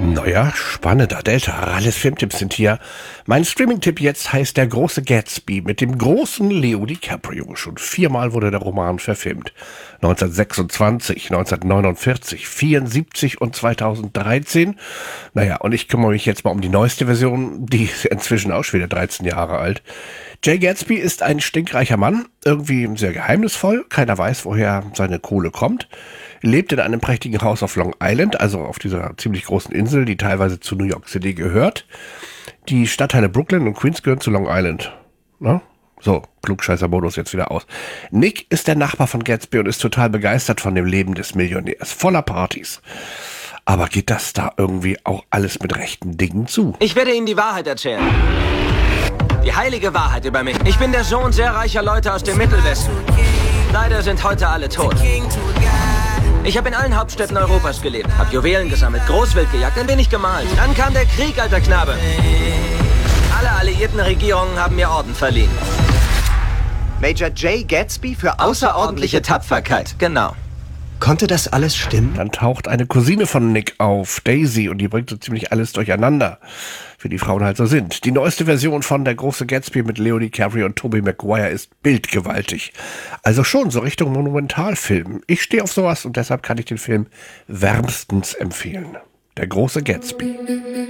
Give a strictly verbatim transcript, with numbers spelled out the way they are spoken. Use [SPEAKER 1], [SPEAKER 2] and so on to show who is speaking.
[SPEAKER 1] Naja, spannend. Delta, alles Filmtipps sind hier. Mein Streaming-Tipp jetzt heißt Der große Gatsby mit dem großen Leo DiCaprio. Schon viermal wurde der Roman verfilmt. neunzehnhundertsechsundzwanzig, neunzehnhundertneunundvierzig, vierundsiebzig und zweitausenddreizehn. Naja, und ich kümmere mich jetzt mal um die neueste Version. Die ist inzwischen auch schon wieder dreizehn Jahre alt. Jay Gatsby ist ein stinkreicher Mann, irgendwie sehr geheimnisvoll. Keiner weiß, woher seine Kohle kommt. Lebt in einem prächtigen Haus auf Long Island, also auf dieser ziemlich großen Insel, die teilweise zu New York City gehört. Die Stadtteile Brooklyn und Queens gehören zu Long Island. Na? So, Klugscheißer-Modus jetzt wieder aus. Nick ist der Nachbar von Gatsby und ist total begeistert von dem Leben des Millionärs. Voller Partys. Aber geht das da irgendwie auch alles mit rechten Dingen zu?
[SPEAKER 2] Ich werde Ihnen die Wahrheit erzählen. Die heilige Wahrheit über mich. Ich bin der Sohn sehr reicher Leute aus dem Mittelwesten. Leider sind heute alle tot. Ich habe in allen Hauptstädten Europas gelebt, habe Juwelen gesammelt, Großwild gejagt, ein wenig gemalt. Dann kam der Krieg, alter Knabe. Alle alliierten Regierungen haben mir Orden verliehen.
[SPEAKER 3] Major Jay Gatsby für außerordentliche Tapferkeit.
[SPEAKER 2] Genau.
[SPEAKER 3] Konnte das alles stimmen?
[SPEAKER 1] Dann taucht eine Cousine von Nick auf, Daisy, und die bringt so ziemlich alles durcheinander, wie die Frauen halt so sind. Die neueste Version von Der große Gatsby mit Leo DiCaprio und Tobey Maguire ist bildgewaltig. Also schon so Richtung Monumentalfilm. Ich stehe auf sowas und deshalb kann ich den Film wärmstens empfehlen. Der große Gatsby.